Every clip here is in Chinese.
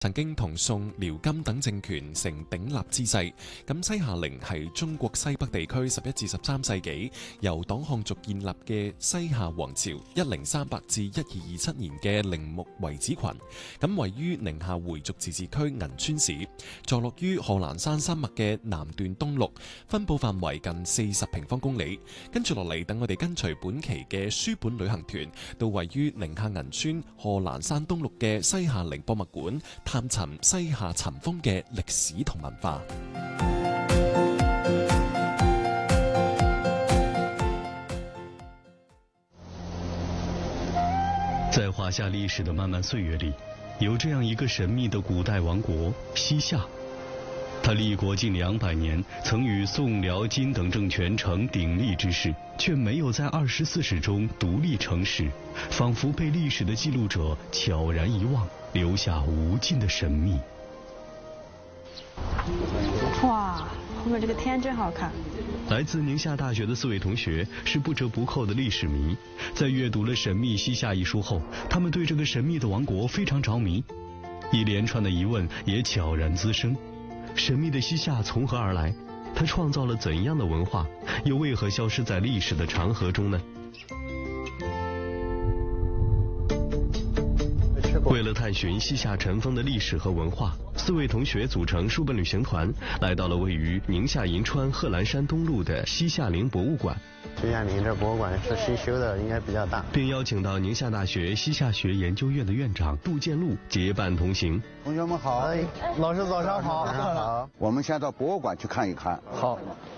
曾經同宋、遼、金等政權成鼎立之際，咁西夏陵係中國西北地區11至13世紀由黨項族建立嘅西夏王朝1038至1227年嘅陵墓遺址群，咁位於寧夏回族自治區銀川市，坐落於賀蘭山山脈嘅南段東麓，分佈範圍近40平方公里。跟住落嚟，等我哋跟隨本期嘅書本旅行團，到位於寧夏銀川賀蘭山東麓嘅西夏陵博物館，探尋西夏塵封嘅歷史同文化。 在华夏历史的漫漫岁月里，有这样一个神秘的古代王国——西夏。它立国近200年，曾与宋、辽、金等政权成鼎立之势，却没有在24史中独立成史，仿佛被历史的记录者悄然遗忘，留下无尽的神秘。 哇，后面这个天真好看。 来自宁夏大学的4位同学是不折不扣的历史迷，在阅读了《神秘西夏》一书后，他们对这个神秘的王国非常着迷，一连串的疑问也悄然滋生。神秘的西夏从何而来？它创造了怎样的文化？又为何消失在历史的长河中呢？为了探寻西夏尘封的历史和文化，4位同学组成书本旅行团，来到了位于宁夏银川贺兰山东路的西夏陵博物馆。 西夏陵这博物馆是新修的，应该比较大， 并邀请到宁夏大学西夏学研究院的院长杜建禄结伴同行。 同学们好， 老师早上好。 早上好。我们先到博物馆去看一看。 好。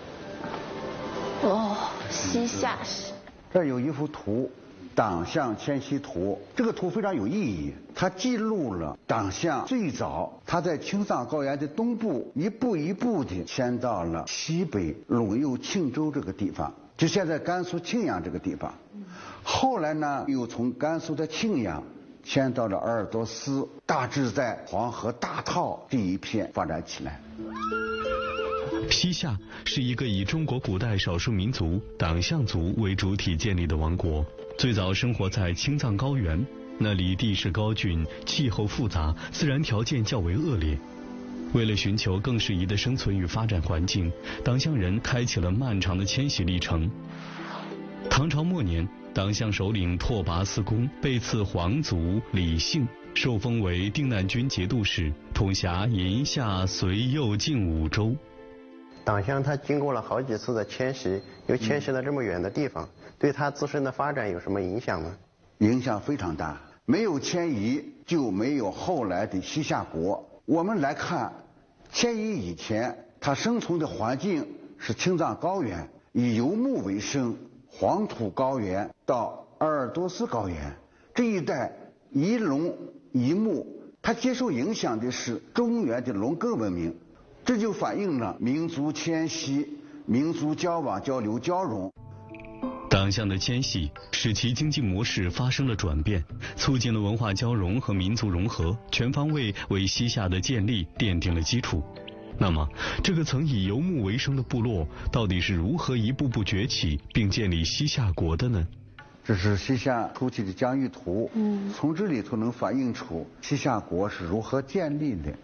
哦，西夏史。 这儿有一幅图。党项迁徙图，这个图非常有意义，它记录了党项最早它在青藏高原的东部一步一步地迁到了西北陇右庆州这个地方，就现在甘肃庆阳这个地方。后来呢，又从甘肃的庆阳迁到了鄂尔多斯，大致在黄河大套这一片发展起来。 西夏是一个以中国古代少数民族党项族为主体建立的王国，最早生活在青藏高原，那里地势高峻，气候复杂，自然条件较为恶劣。为了寻求更适宜的生存与发展环境，党项人开启了漫长的迁徙历程。唐朝末年，党项首领拓跋思恭被赐皇族李姓，受封为定难军节度使，统辖银夏绥右晋5州。 党项它经过了好几次的迁徙，又迁徙了这么远的地方，对它自身的发展有什么影响呢？ 影响非常大，没有迁移就没有后来的西夏国。我们来看，迁移以前它生存的环境是青藏高原，以游牧为生，黄土高原到鄂尔多斯高原这一带一农一牧，它接受影响的是中原的农耕文明。这就反映了民族迁徙、民族交往、交流、交融。 党项的迁徙使其经济模式发生了转变，促进了文化交融和民族融合，全方位为西夏的建立奠定了基础。那么，这个曾以游牧为生的部落，到底是如何一步步崛起并建立西夏国的呢？ 这是西夏初期的疆域图，从这里头能反映出西夏国是如何建立的。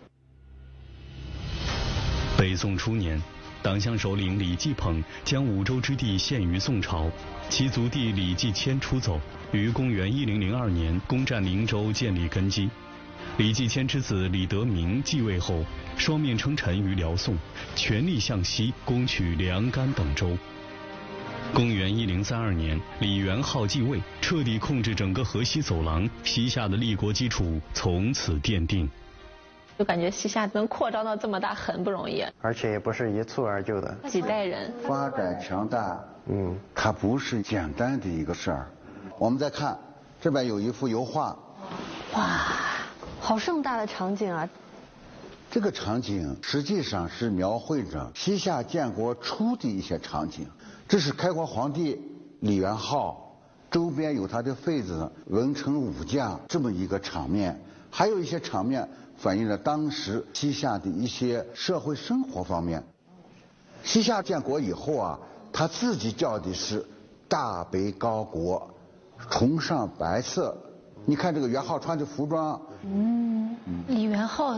北宋初年，党项首领李继捧将5州之地献于宋朝，其族弟李继迁出走，于公元1002年攻占灵州，建立根基。李继迁之子李德明继位后，双面称臣于辽宋，全力向西攻取凉甘等州。公元1032年，李元昊继位，彻底控制整个河西走廊，西夏的立国基础从此奠定。 就感觉西夏能扩张到这么大很不容易， 而且也不是一蹴而就的， 几代人发展强大，它不是简单的一个事儿。我们再看这边有一幅油画， 哇，好盛大的场景啊！ 这个场景实际上是描绘着西夏建国初的一些场景。这是开国皇帝李元昊，周边有他的妃子、文臣武将这么一个场面，还有一些场面反映了当时西夏的一些社会生活方面。西夏建国以后啊，他自己叫的是大北高国，崇尚白色你看这个元昊穿的服装， 李元昊